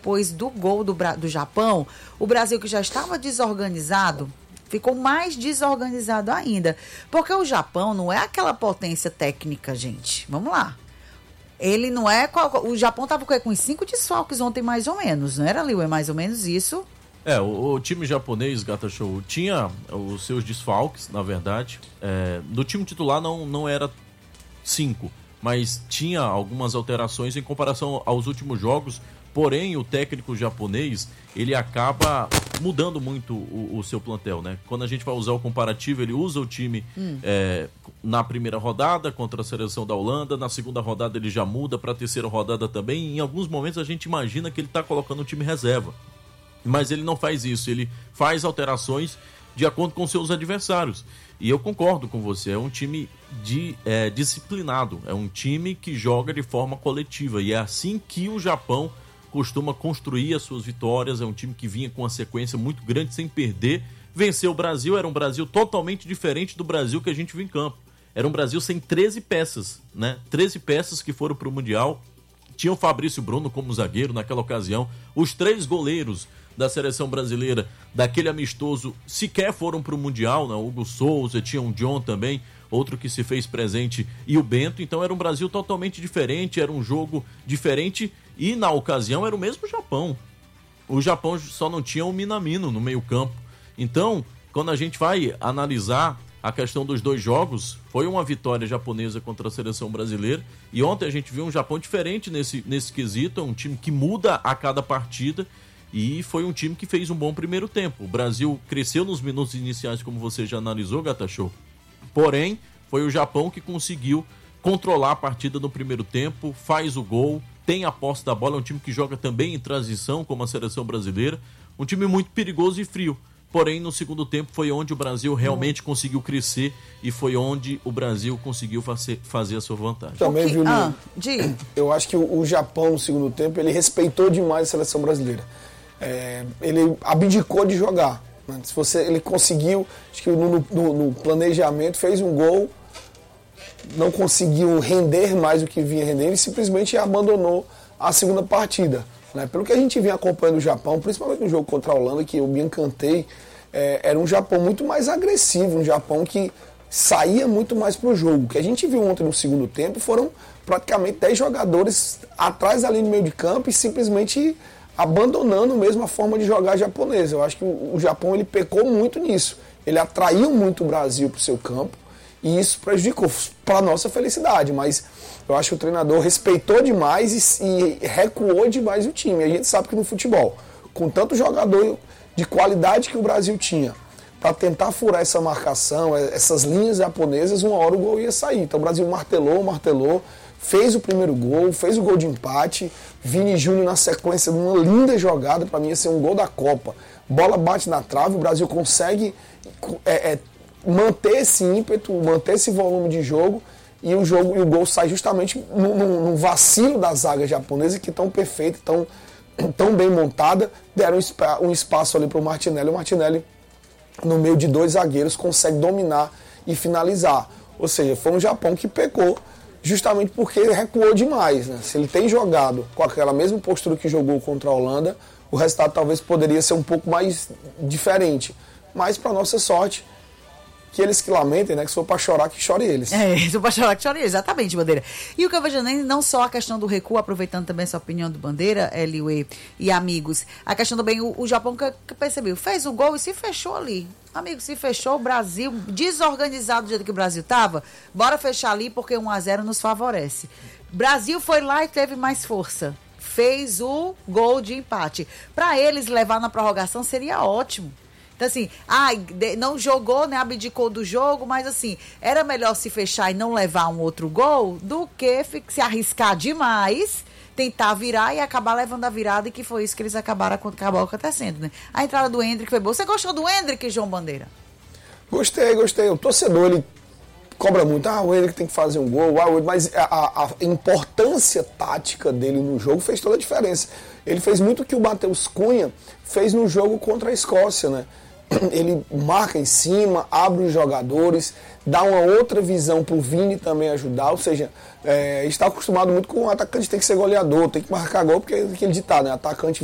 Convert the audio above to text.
depois do gol do Japão, o Brasil, que já estava desorganizado, ficou mais desorganizado ainda. Porque o Japão não é aquela potência técnica, gente. Vamos lá. Ele não é... O Japão estava com 5 desfalques ontem, mais ou menos. Não era, Liu? É mais ou menos isso? O time japonês, Gata Show, tinha os seus desfalques, na verdade. No time titular não era 5, mas tinha algumas alterações em comparação aos últimos jogos. Porém, o técnico japonês, ele acaba mudando muito o seu plantel, né? Quando a gente vai usar o comparativo, ele usa o time na primeira rodada contra a seleção da Holanda, na segunda rodada ele já muda para a terceira rodada também, e em alguns momentos a gente imagina que ele está colocando o time reserva. Mas ele não faz isso, ele faz alterações de acordo com seus adversários. E eu concordo com você, é um time disciplinado, é um time que joga de forma coletiva, e é assim que o Japão costuma construir as suas vitórias. É um time que vinha com uma sequência muito grande sem perder, venceu o Brasil, era um Brasil totalmente diferente do Brasil que a gente viu em campo. Era um Brasil sem 13 peças, né? 13 peças que foram para o Mundial. Tinha o Fabrício Bruno como zagueiro naquela ocasião. Os 3 goleiros da seleção brasileira daquele amistoso sequer foram para o Mundial, né? O Hugo Souza, tinha um John também, outro que se fez presente, e o Bento. Então era um Brasil totalmente diferente, era um jogo diferente, e na ocasião era o mesmo Japão. O Japão só não tinha o Minamino no meio campo. Então, quando a gente vai analisar a questão dos 2 jogos, foi uma vitória japonesa contra a seleção brasileira, e ontem a gente viu um Japão diferente nesse quesito, é um time que muda a cada partida, e foi um time que fez um bom primeiro tempo. O Brasil cresceu nos minutos iniciais, como você já analisou, Gata Show. Porém, foi o Japão que conseguiu controlar a partida no primeiro tempo, faz o gol, tem a posse da bola, é um time que joga também em transição, como a seleção brasileira, um time muito perigoso e frio. Porém, no segundo tempo foi onde o Brasil realmente conseguiu crescer, e foi onde o Brasil conseguiu fazer a sua vantagem. Também, viu, eu acho que o Japão, no segundo tempo, ele respeitou demais a seleção brasileira. Ele abdicou de jogar. Né? Ele conseguiu, acho que no planejamento, fez um gol, não conseguiu render mais do que vinha rendendo e simplesmente abandonou a segunda partida. Né? Pelo que a gente vinha acompanhando o Japão, principalmente no jogo contra a Holanda, que eu me encantei, era um Japão muito mais agressivo, um Japão que saía muito mais pro jogo. O que a gente viu ontem no segundo tempo foram praticamente 10 jogadores atrás da linha do meio de campo e simplesmente abandonando mesmo a forma de jogar japonesa. Eu acho que o Japão ele pecou muito nisso. Ele atraiu muito o Brasil para o seu campo e isso prejudicou para a nossa felicidade. Mas eu acho que o treinador respeitou demais e recuou demais o time. A gente sabe que no futebol, com tanto jogador de qualidade que o Brasil tinha, para tentar furar essa marcação, essas linhas japonesas, uma hora o gol ia sair. Então o Brasil martelou, fez o primeiro gol, fez o gol de empate. Vini Júnior na sequência de uma linda jogada, para mim ia ser um gol da Copa. Bola bate na trave, o Brasil consegue manter esse ímpeto, manter esse volume de jogo, e o gol sai justamente no vacilo da zaga japonesa, que tão perfeita, tão bem montada, deram um espaço ali para o Martinelli. O Martinelli, no meio de 2 zagueiros, consegue dominar e finalizar. Ou seja, foi um Japão que pecou, justamente porque ele recuou demais. Né? Se ele tem jogado com aquela mesma postura que jogou contra a Holanda, o resultado talvez poderia ser um pouco mais diferente. Mas, para nossa sorte, que eles que lamentem, né? Que se for para chorar, que chore eles. Se for para chorar, que chore eles, exatamente, Bandeira. E o que eu vejo não só a questão do recuo, aproveitando também essa opinião do Bandeira, Liu e amigos, a questão também, o Japão que percebeu, fez o gol e se fechou ali. Amigo, se fechou, o Brasil, desorganizado do jeito que o Brasil estava, bora fechar ali porque 1-0 nos favorece. Brasil foi lá e teve mais força. Fez o gol de empate. Para eles levar na prorrogação seria ótimo. Então, assim, não jogou, né, abdicou do jogo, mas, assim, era melhor se fechar e não levar um outro gol do que se arriscar demais, tentar virar e acabar levando a virada, e que foi isso que eles acabou acontecendo, né? A entrada do Endrick foi boa. Você gostou do Endrick, João Bandeira? Gostei. O torcedor, ele cobra muito. O Endrick tem que fazer um gol, mas a importância tática dele no jogo fez toda a diferença. Ele fez muito o que o Matheus Cunha fez no jogo contra a Escócia, né? Ele marca em cima, abre os jogadores, dá uma outra visão para o Vini também ajudar. Ou seja, está acostumado muito com o atacante, tem que ser goleador, tem que marcar gol, porque é aquele ditado, né? Atacante